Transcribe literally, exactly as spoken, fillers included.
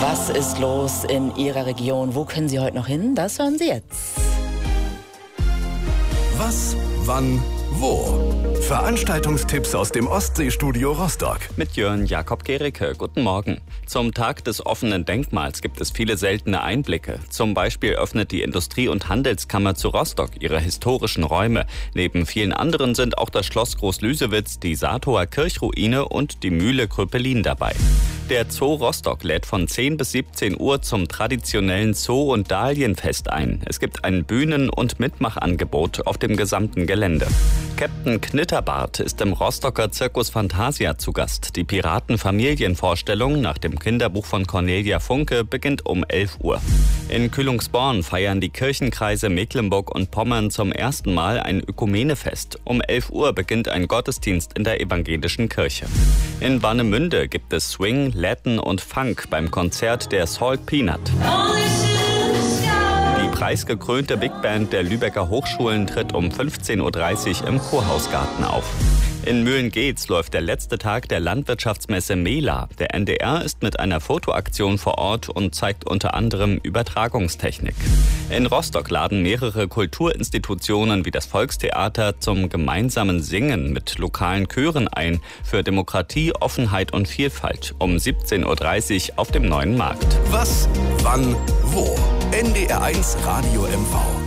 Was ist los in Ihrer Region? Wo können Sie heute noch hin? Das hören Sie jetzt. Was, wann, wo? Veranstaltungstipps aus dem Ostseestudio Rostock. Mit Jörn Jakob Gericke. Guten Morgen. Zum Tag des offenen Denkmals gibt es viele seltene Einblicke. Zum Beispiel öffnet die Industrie- und Handelskammer zu Rostock ihre historischen Räume. Neben vielen anderen sind auch das Schloss Groß-Lüsewitz, die Saathower Kirchruine und die Mühle Kröpelin dabei. Der Zoo Rostock lädt von zehn bis siebzehn Uhr zum traditionellen Zoo- und Dahlienfest ein. Es gibt ein Bühnen- und Mitmachangebot auf dem gesamten Gelände. Captain Knitterbart ist im Rostocker Circus Fantasia zu Gast. Die Piratenfamilienvorstellung nach dem Kinderbuch von Cornelia Funke beginnt um elf Uhr. In Kühlungsborn feiern die Kirchenkreise Mecklenburg und Pommern zum ersten Mal ein Ökumenefest. Um elf Uhr beginnt ein Gottesdienst in der evangelischen Kirche. In Warnemünde gibt es Swing, Latin und Funk beim Konzert der Salt Peanut. Die preisgekrönte Big Band der Lübecker Hochschulen tritt um fünfzehn Uhr dreißig im Kurhausgarten auf. In Mühlen-Geetz läuft der letzte Tag der Landwirtschaftsmesse Mela. Der N D R ist mit einer Fotoaktion vor Ort und zeigt unter anderem Übertragungstechnik. In Rostock laden mehrere Kulturinstitutionen wie das Volkstheater zum gemeinsamen Singen mit lokalen Chören ein für Demokratie, Offenheit und Vielfalt um siebzehn Uhr dreißig auf dem Neuen Markt. Was, wann, wo? N D R eins Radio M V.